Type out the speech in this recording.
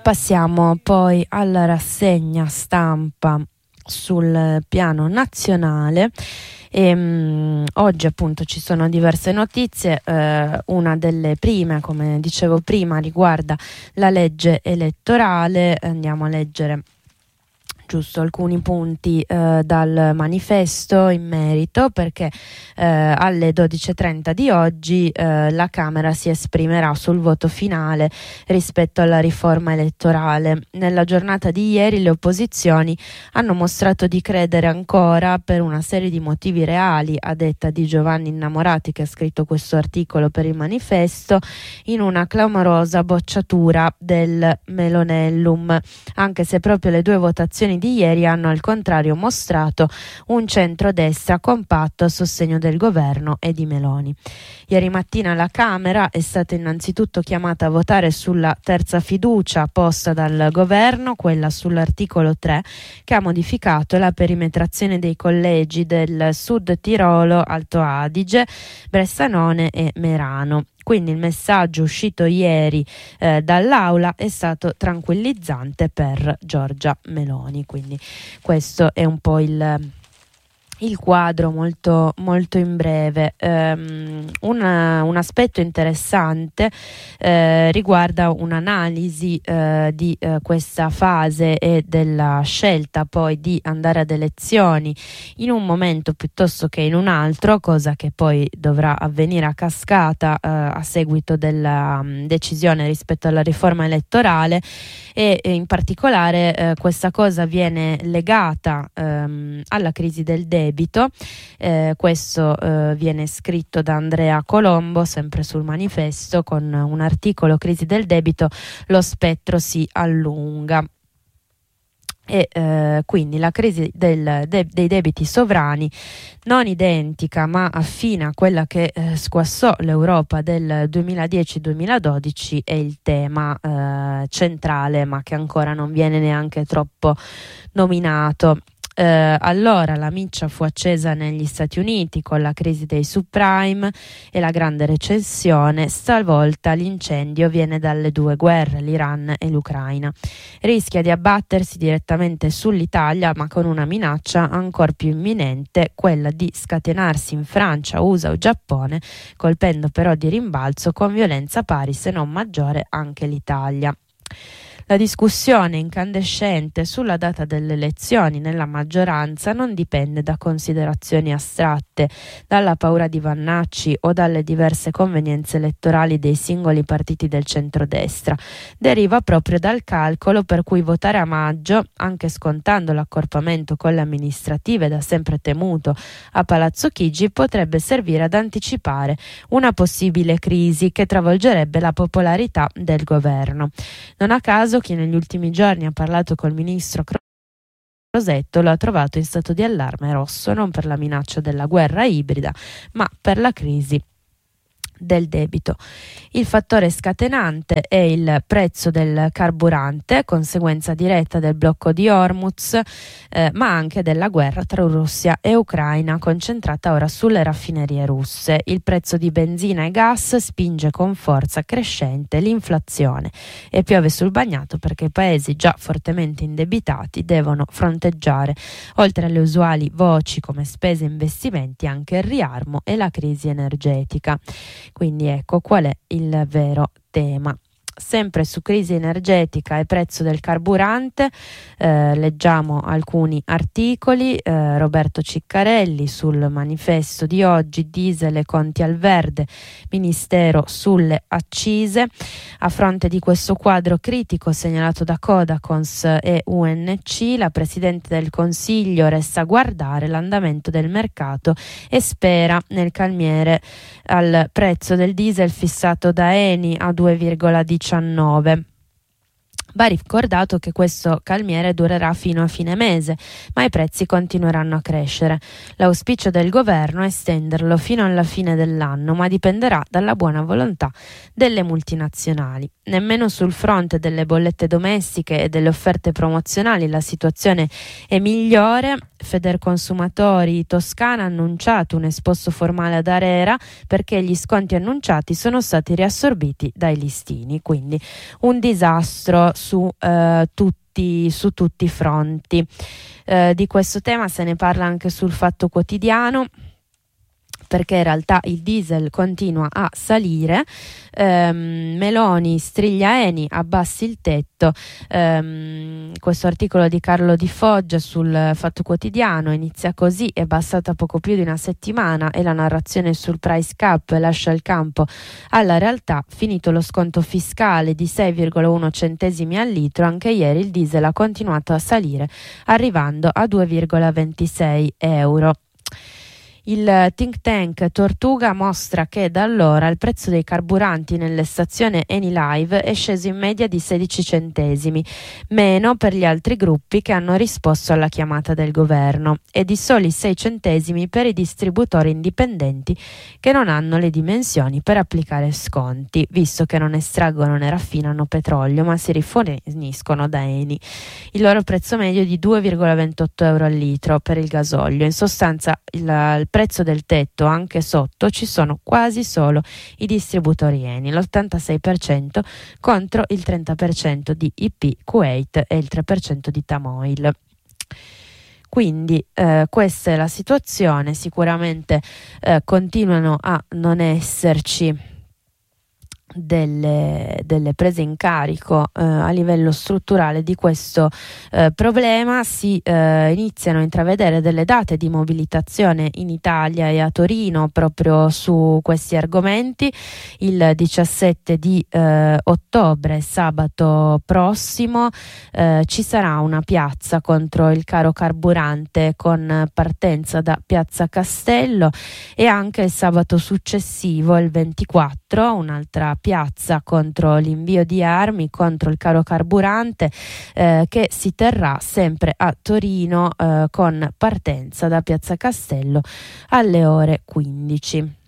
Passiamo poi alla rassegna stampa sul piano nazionale. Oggi appunto ci sono diverse notizie, una delle prime, come dicevo prima, riguarda la legge elettorale. Andiamo a leggere giusto alcuni punti dal manifesto in merito, perché alle 12:30 di oggi la Camera si esprimerà sul voto finale rispetto alla riforma elettorale. Nella giornata di ieri le opposizioni hanno mostrato di credere ancora, per una serie di motivi reali, a detta di Giovanni Innamorati, che ha scritto questo articolo per il manifesto, in una clamorosa bocciatura del Melonellum, anche se proprio le due votazioni di ieri hanno al contrario mostrato un centrodestra compatto a sostegno del governo e di Meloni. Ieri mattina la Camera è stata innanzitutto chiamata a votare sulla terza fiducia posta dal governo, quella sull'articolo 3, che ha modificato la perimetrazione dei collegi del Sud Tirolo, Alto Adige, Bressanone e Merano. Quindi il messaggio uscito ieri dall'aula è stato tranquillizzante per Giorgia Meloni. Quindi questo è un po' il quadro molto, molto in breve. Un aspetto interessante riguarda un'analisi di questa fase e della scelta poi di andare ad elezioni in un momento piuttosto che in un altro, cosa che poi dovrà avvenire a cascata a seguito della decisione rispetto alla riforma elettorale, e in particolare questa cosa viene legata alla crisi del debito. Questo viene scritto da Andrea Colombo, sempre sul manifesto, con un articolo: crisi del debito, lo spettro si allunga. E quindi la crisi dei debiti sovrani, non identica ma affine a quella che squassò l'Europa del 2010-2012, è il tema centrale, ma che ancora non viene neanche troppo nominato. Allora la miccia fu accesa negli Stati Uniti con la crisi dei subprime e la grande recessione. Stavolta l'incendio viene dalle due guerre, l'Iran e l'Ucraina. Rischia di abbattersi direttamente sull'Italia, ma con una minaccia ancora più imminente, quella di scatenarsi in Francia, USA o Giappone, colpendo però di rimbalzo con violenza pari se non maggiore anche l'Italia. La discussione incandescente sulla data delle elezioni nella maggioranza non dipende da considerazioni astratte, dalla paura di Vannacci o dalle diverse convenienze elettorali dei singoli partiti del centrodestra. Deriva proprio dal calcolo per cui votare a maggio, anche scontando l'accorpamento con le amministrative da sempre temuto a Palazzo Chigi, potrebbe servire ad anticipare una possibile crisi che travolgerebbe la popolarità del governo. Non a caso chi negli ultimi giorni ha parlato col ministro Crosetto lo ha trovato in stato di allarme rosso, non per la minaccia della guerra ibrida, ma per la crisi del debito. Il fattore scatenante è il prezzo del carburante, conseguenza diretta del blocco di Hormuz, ma anche della guerra tra Russia e Ucraina, concentrata ora sulle raffinerie russe. Il prezzo di benzina e gas spinge con forza crescente l'inflazione e piove sul bagnato, perché i paesi già fortemente indebitati devono fronteggiare, oltre alle usuali voci come spese e investimenti, anche il riarmo e la crisi energetica. Quindi ecco qual è il vero tema. Sempre su crisi energetica e prezzo del carburante, leggiamo alcuni articoli. Roberto Ciccarelli sul manifesto di oggi: diesel e conti al verde, ministero sulle accise. A fronte di questo quadro critico segnalato da Codacons e UNC, la Presidente del Consiglio resta a guardare l'andamento del mercato e spera nel calmiere al prezzo del diesel fissato da Eni a 2,19. Va ricordato che questo calmiere durerà fino a fine mese, ma i prezzi continueranno a crescere. L'auspicio del governo è estenderlo fino alla fine dell'anno, ma dipenderà dalla buona volontà delle multinazionali. Nemmeno sul fronte delle bollette domestiche e delle offerte promozionali la situazione è migliore. Federconsumatori Toscana ha annunciato un esposto formale ad ARERA perché gli sconti annunciati sono stati riassorbiti dai listini, quindi un disastro su tutti i fronti. Di questo tema se ne parla anche sul Fatto Quotidiano, perché in realtà il diesel continua a salire. Meloni striglia Eni, abbassi il tetto. Questo articolo di Carlo Di Foggia sul Fatto Quotidiano: inizia così, è bastata poco più di una settimana e la narrazione sul price cap lascia il campo alla realtà. Finito lo sconto fiscale di 6,1 centesimi al litro, anche ieri il diesel ha continuato a salire, arrivando a 2,26 euro. Il think tank Tortuga mostra che da allora il prezzo dei carburanti nelle stazioni Enilive è sceso in media di 16 centesimi, meno per gli altri gruppi che hanno risposto alla chiamata del governo, e di soli 6 centesimi per i distributori indipendenti che non hanno le dimensioni per applicare sconti, visto che non estraggono né raffinano petrolio ma si riforniscono da Eni. Il loro prezzo medio è di 2,28 euro al litro per il gasolio. In sostanza il prezzo del tetto, anche sotto ci sono quasi solo i distributori Eni, l'86% contro il 30% di IP, Kuwait e il 3% di Tamoil. Quindi questa è la situazione. Sicuramente continuano a non esserci delle prese in carico a livello strutturale di questo problema. Si iniziano a intravedere delle date di mobilitazione in Italia e a Torino proprio su questi argomenti. Il 17 di ottobre, sabato prossimo, ci sarà una piazza contro il caro carburante con partenza da Piazza Castello, e anche il sabato successivo, il 24, un'altra piazza contro l'invio di armi, contro il caro carburante, che si terrà sempre a Torino con partenza da Piazza Castello alle ore 15.